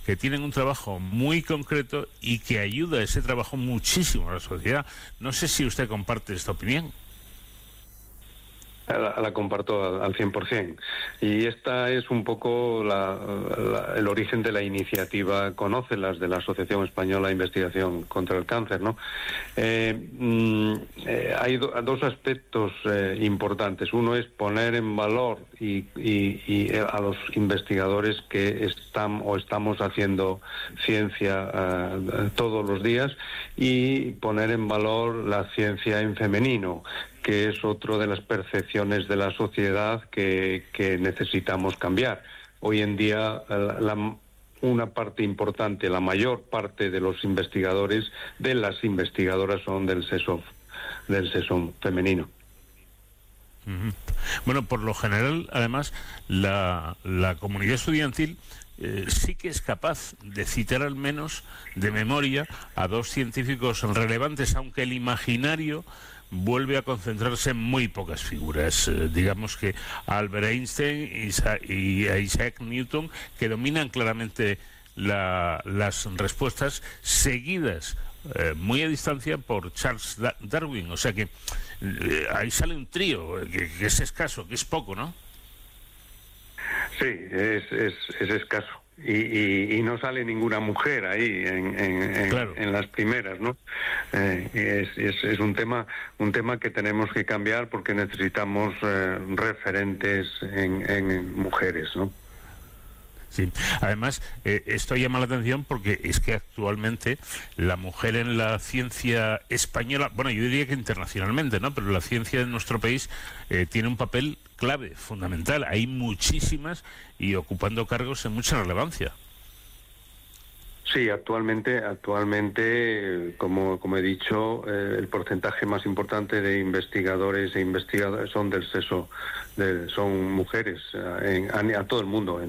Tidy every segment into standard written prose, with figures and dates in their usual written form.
que tienen un trabajo muy concreto y que ayuda ese trabajo muchísimo a la sociedad. No sé si usted comparte esta opinión. La comparto al 100%. Y esta es un poco el origen de la iniciativa Conócelas de la Asociación Española de Investigación contra el Cáncer, ¿no? Hay dos aspectos importantes. Uno es poner en valor a los investigadores que estamos haciendo ciencia todos los días, y poner en valor la ciencia en femenino, que es otra de las percepciones de la sociedad que necesitamos cambiar. Hoy en día una parte importante, la mayor parte de los investigadores, de las investigadoras, son del sexo femenino. Bueno, por lo general, además, la comunidad estudiantil sí que es capaz de citar al menos de memoria a dos científicos relevantes, aunque el imaginario vuelve a concentrarse en muy pocas figuras. Digamos que Albert Einstein y Isaac Newton, que dominan claramente las respuestas, seguidas muy a distancia por Charles Darwin. O sea que ahí sale un trío que es escaso, que es poco, ¿no? Sí, es escaso. Y no sale ninguna mujer ahí claro, en las primeras, ¿no? Es un tema que tenemos que cambiar, porque necesitamos referentes en mujeres, ¿no? Sí, además esto llama la atención porque es que actualmente la mujer en la ciencia española, bueno, yo diría que internacionalmente, ¿no? Pero la ciencia de nuestro país tiene un papel clave, fundamental. Hay muchísimas y ocupando cargos de mucha relevancia. Sí, actualmente, como he dicho, el porcentaje más importante de investigadores e investigadoras son del sexo, son mujeres a todo el mundo,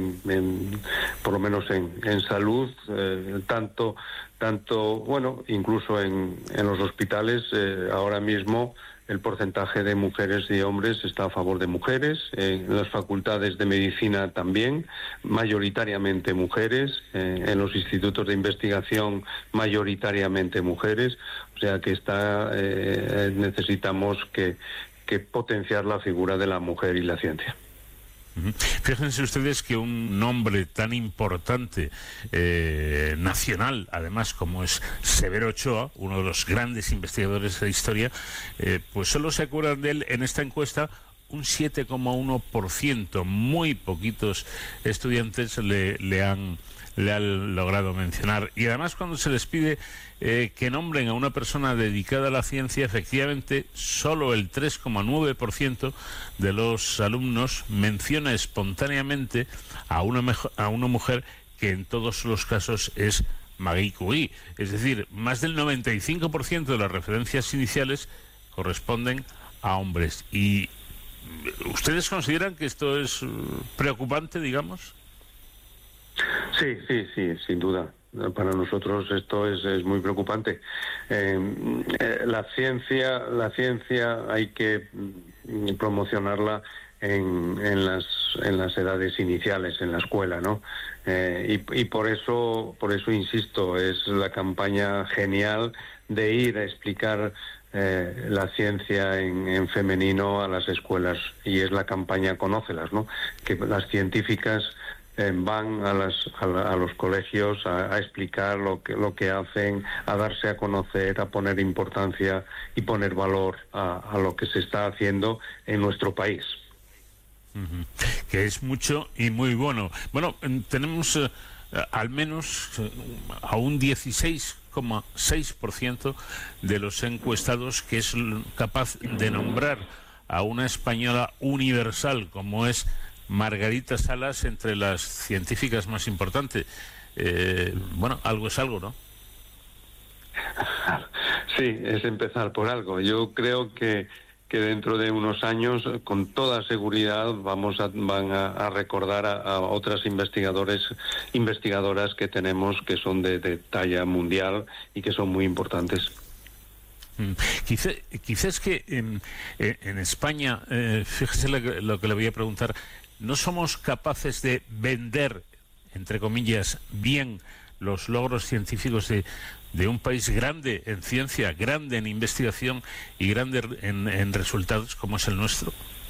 por lo menos en salud, tanto bueno, incluso en los hospitales. Ahora mismo el porcentaje de mujeres y hombres está a favor de mujeres. En las facultades de medicina también, mayoritariamente mujeres. En los institutos de investigación, mayoritariamente mujeres. O sea que necesitamos que potenciar la figura de la mujer y la ciencia. Fíjense ustedes que un nombre tan importante, nacional, además, como es Severo Ochoa, uno de los grandes investigadores de la historia, pues solo se acuerdan de él en esta encuesta un 7,1%. Muy poquitos estudiantes le han logrado mencionar. Y además, cuando se les pide que nombren a una persona dedicada a la ciencia, efectivamente solo el 3,9% de los alumnos menciona espontáneamente a una mujer, que en todos los casos es Marie Curie. Es decir, más del 95% de las referencias iniciales corresponden a hombres. ¿Y ustedes consideran que esto es preocupante, digamos? Sí, sin duda. Para nosotros esto es muy preocupante. La ciencia hay que promocionarla en las edades iniciales, en la escuela, ¿no? Y por eso insisto, es la campaña genial de ir a explicar la ciencia en femenino a las escuelas, y es la campaña Conócelas, ¿no? Que las científicas van a los colegios a explicar lo que hacen, a darse a conocer, a poner importancia y poner valor a lo que se está haciendo en nuestro país. Que es mucho y muy bueno. Bueno, tenemos al menos a un 16,6% de los encuestados que es capaz de nombrar a una española universal como es Margarita Salas entre las científicas más importantes. Bueno, algo es algo, ¿no? Sí, es empezar por algo. Yo creo que dentro de unos años, con toda seguridad, van a recordar a otras investigadoras que tenemos, que son de talla mundial y que son muy importantes. Quizás que en España, fíjese lo que le voy a preguntar, no somos capaces de vender entre comillas, bien los logros científicos de un país grande en ciencia, grande en investigación y grande en resultados como es el nuestro?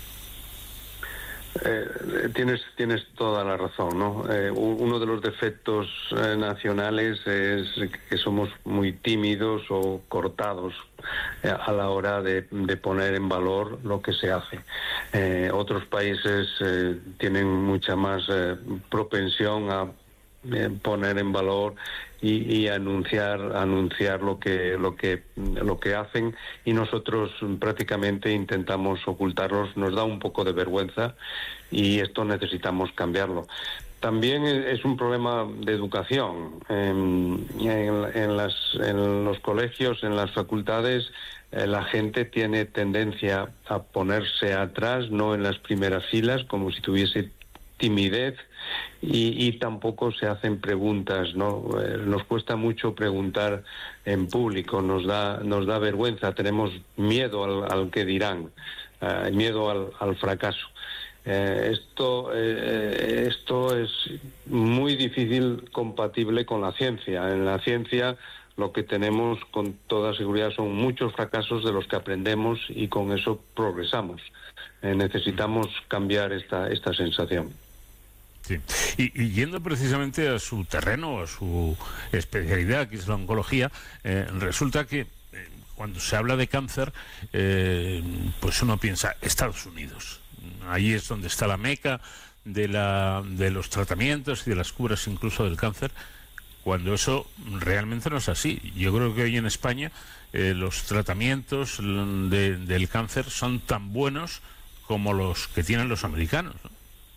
Tienes toda la razón, ¿no? Uno de los defectos nacionales es que somos muy tímidos o cortados a la hora de poner en valor lo que se hace. Otros países tienen mucha más propensión a poner en valor y anunciar lo que hacen, y nosotros prácticamente intentamos ocultarlos. Nos da un poco de vergüenza y esto necesitamos cambiarlo. También es un problema de educación. En los colegios, en las facultades, la gente tiene tendencia a ponerse atrás, no en las primeras filas, como si tuviese timidez, y tampoco se hacen preguntas, ¿no? Nos cuesta mucho preguntar en público, nos da vergüenza, tenemos miedo al que dirán, miedo al fracaso. Esto es muy difícil compatible con la ciencia. En la ciencia lo que tenemos con toda seguridad son muchos fracasos de los que aprendemos y con eso progresamos. Necesitamos cambiar esta sensación. Sí. Y yendo precisamente a su terreno, a su especialidad, que es la oncología, resulta que cuando se habla de cáncer, pues uno piensa Estados Unidos. Ahí es donde está la meca de los tratamientos y de las curas incluso del cáncer, cuando eso realmente no es así. Yo creo que hoy en España los tratamientos del cáncer son tan buenos como los que tienen los americanos, ¿no?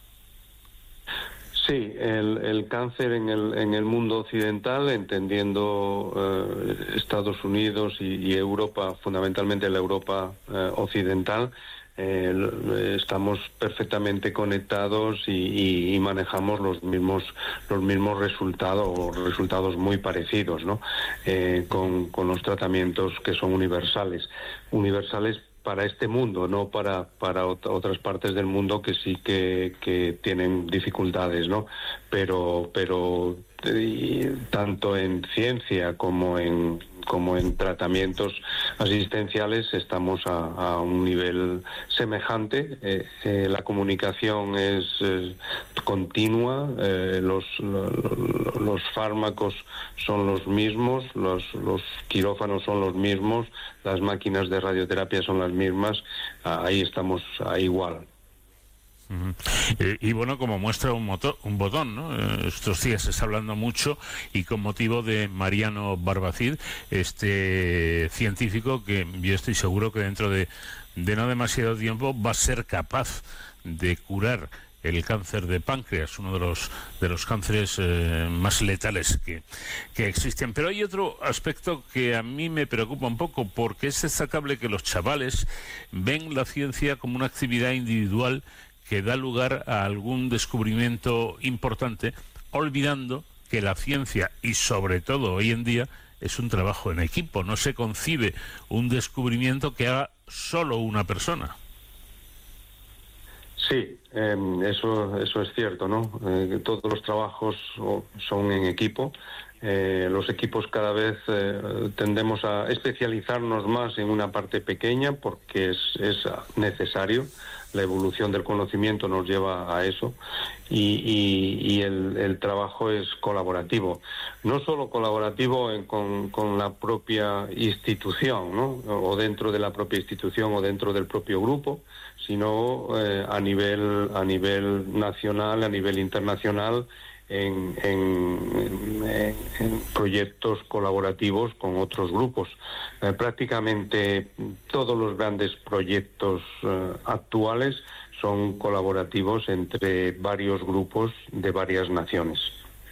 Sí, el cáncer en el mundo occidental, entendiendo Estados Unidos y Europa, fundamentalmente la Europa occidental, estamos perfectamente conectados y manejamos los mismos resultados, o resultados muy parecidos, ¿no? Con los tratamientos que son universales para este mundo, no para otras partes del mundo que sí que tienen dificultades, ¿no? Pero tanto en ciencia como en tratamientos asistenciales estamos a un nivel semejante. La comunicación es continua, los fármacos son los mismos, los quirófanos son los mismos, las máquinas de radioterapia son las mismas. Ahí estamos igual. Y bueno, como muestra un botón, ¿no? Estos días se está hablando mucho, y con motivo de Mariano Barbacid, este científico que yo estoy seguro que dentro de no demasiado tiempo va a ser capaz de curar el cáncer de páncreas, uno de los cánceres más letales que existen. Pero hay otro aspecto que a mí me preocupa un poco, porque es destacable que los chavales ven la ciencia como una actividad individual que da lugar a algún descubrimiento importante, olvidando que la ciencia, y sobre todo hoy en día, es un trabajo en equipo. No se concibe un descubrimiento que haga solo una persona. Sí, eso es cierto, ¿no? Todos los trabajos son en equipo. Los equipos cada vez tendemos a especializarnos más en una parte pequeña porque es necesario. La evolución del conocimiento nos lleva a eso, y el trabajo es colaborativo. No solo colaborativo con la propia institución, ¿no? O dentro de la propia institución o dentro del propio grupo, sino a nivel nacional, a nivel internacional, en proyectos colaborativos con otros grupos. Prácticamente todos los grandes proyectos actuales son colaborativos entre varios grupos de varias naciones.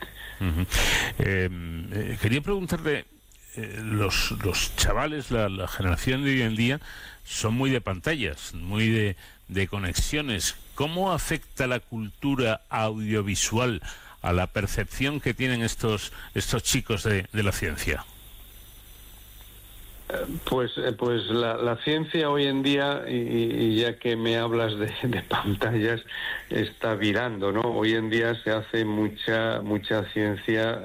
Quería preguntarle, los chavales, la generación de hoy en día, son muy de pantallas, muy de conexiones. ¿Cómo afecta la cultura audiovisual a la percepción que tienen estos chicos de la ciencia? Pues la ciencia hoy en día, y ya que me hablas de pantallas, está virando, ¿no? Hoy en día se hace mucha ciencia